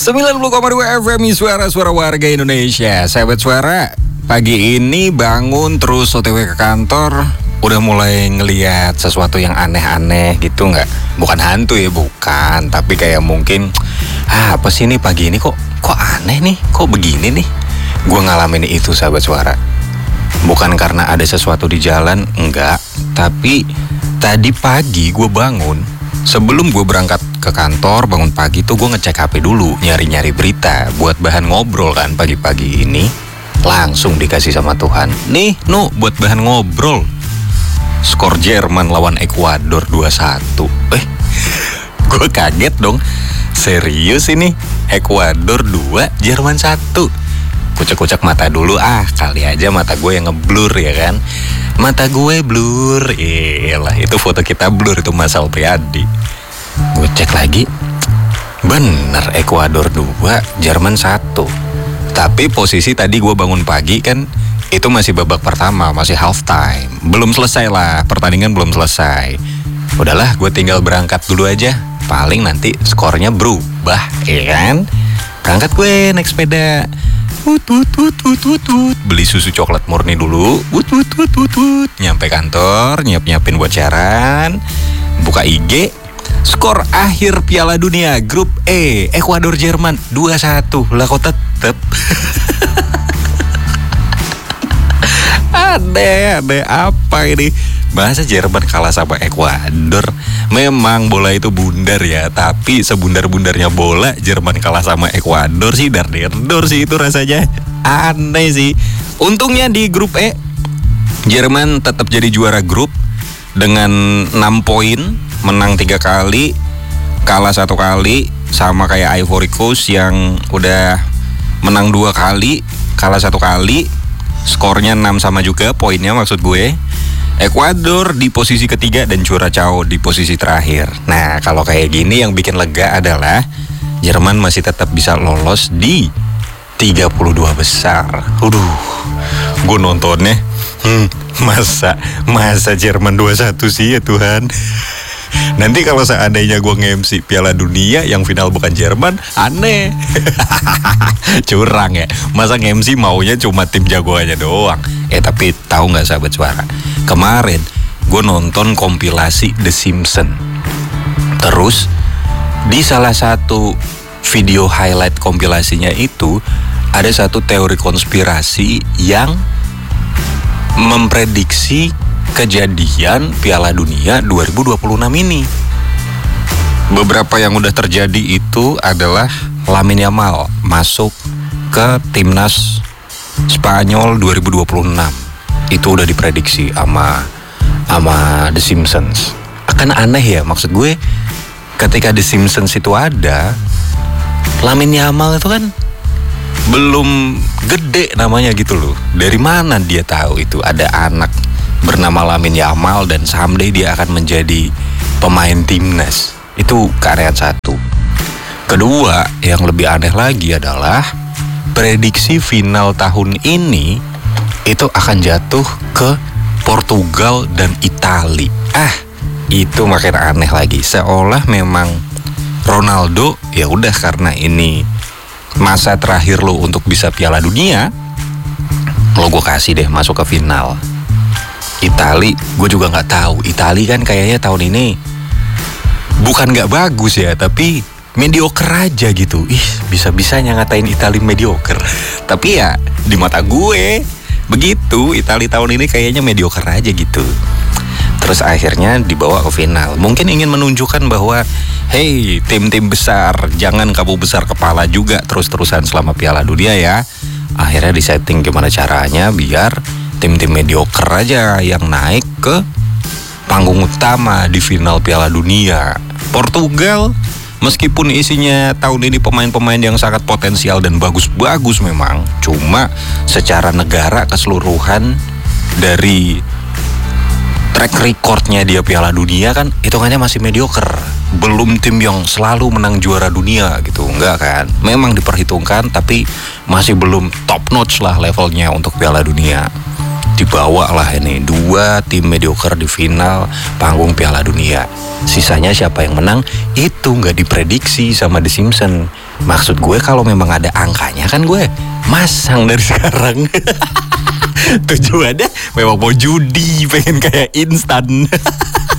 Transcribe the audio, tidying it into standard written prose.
90,2 FM suara-suara warga Indonesia. Sahabat suara, pagi ini bangun terus OTW ke kantor, udah mulai ngeliat sesuatu yang aneh-aneh gitu nggak? Bukan hantu ya, bukan. Tapi kayak mungkin, apa sih nih pagi ini kok aneh nih? Kok begini nih? Gue ngalamin itu sahabat suara. Bukan karena ada sesuatu di jalan, enggak. Tapi tadi pagi gue bangun, sebelum gue berangkat ke kantor, bangun pagi tuh gue ngecek HP dulu, nyari-nyari berita buat bahan ngobrol kan pagi-pagi ini. Langsung dikasih sama Tuhan, nih buat bahan ngobrol. Skor Jerman lawan Ekuador 2-1. Gue kaget dong. Serius ini? Ekuador 2, Jerman 1. Kucek-kucek mata dulu, kali aja mata gue yang ngeblur ya kan. Mata gue blur, iyalah itu foto kita blur, itu Mas Alpriadi. Gue cek lagi, bener Ekuador 2, Jerman 1. Tapi posisi tadi gue bangun pagi kan, itu masih babak pertama, masih half time. Belum selesai lah, pertandingan belum selesai. Udahlah, gue tinggal berangkat dulu aja. Paling nanti skornya berubah, ya kan. Berangkat gue naik sepeda. Beli susu coklat murni dulu. Nyampe kantor, nyiapin buat siaran. Buka IG, skor akhir Piala Dunia Grup E, Ekuador Jerman 2-1. Lah kok tetep Aneh apa ini? Masa Jerman kalah sama Ekuador? Memang bola itu bundar ya, tapi sebundar-bundarnya bola Jerman kalah sama Ekuador sih dar-der sih itu rasanya. Aneh sih. Untungnya di grup E Jerman tetap jadi juara grup dengan 6 poin, menang 3 kali, kalah 1 kali, sama kayak Ivory Coast yang udah menang 2 kali, kalah 1 kali. Skornya 6 sama juga poinnya maksud gue. Ekuador di posisi ketiga dan Curaçao di posisi terakhir. Nah, kalau kayak gini yang bikin lega adalah Jerman masih tetap bisa lolos di 32 besar. Gue nontonnya masa Jerman 2-1 sih ya Tuhan. Nanti kalau seandainya gue nge-MC Piala Dunia yang final bukan Jerman, aneh. Curang ya. Masa nge-MC maunya cuma tim jagoannya doang. Tapi tahu nggak sahabat suara? Kemarin gue nonton kompilasi The Simpsons. Terus di salah satu video highlight kompilasinya itu ada satu teori konspirasi yang memprediksi kejadian Piala Dunia 2026 ini. Beberapa yang udah terjadi itu adalah Lamine Yamal masuk ke timnas Spanyol 2026. Itu udah diprediksi sama The Simpsons. Akan aneh ya, maksud gue ketika The Simpsons itu ada, Lamine Yamal itu kan belum gede namanya gitu loh. Dari mana dia tahu itu ada anak bernama Lamine Yamal dan someday dia akan menjadi pemain timnas? Itu keanehan satu. Kedua, yang lebih aneh lagi adalah prediksi final tahun ini itu akan jatuh ke Portugal dan Itali. Itu makin aneh lagi. Seolah memang Ronaldo ya udah karena ini masa terakhir lo untuk bisa Piala Dunia, lo gue kasih deh masuk ke final. Itali, gue juga nggak tahu. Itali kan kayaknya tahun ini bukan nggak bagus ya, tapi mediocre aja gitu. Bisa-bisanya ngatain Itali mediocre. Tapi ya di mata gue begitu, Itali tahun ini kayaknya mediocre aja gitu. Terus akhirnya dibawa ke final. Mungkin ingin menunjukkan bahwa hey, tim-tim besar, jangan kamu besar kepala juga terus-terusan selama Piala Dunia ya. Akhirnya disetting gimana caranya biar tim-tim mediocre aja yang naik ke panggung utama di final Piala Dunia. Portugal meskipun isinya tahun ini pemain-pemain yang sangat potensial dan bagus-bagus memang, cuma secara negara keseluruhan dari track recordnya dia Piala Dunia kan hitungannya masih mediocre. Belum tim yang selalu menang juara dunia gitu, enggak kan. Memang diperhitungkan tapi masih belum top notch lah levelnya untuk Piala Dunia. Dibawa lah ini 2 tim mediocre di final panggung Piala Dunia. Sisanya siapa yang menang itu nggak diprediksi sama The Simpsons. Maksud gue kalau memang ada angkanya kan gue masang dari sekarang. Tujuannya memang mau judi, pengen kayak instan.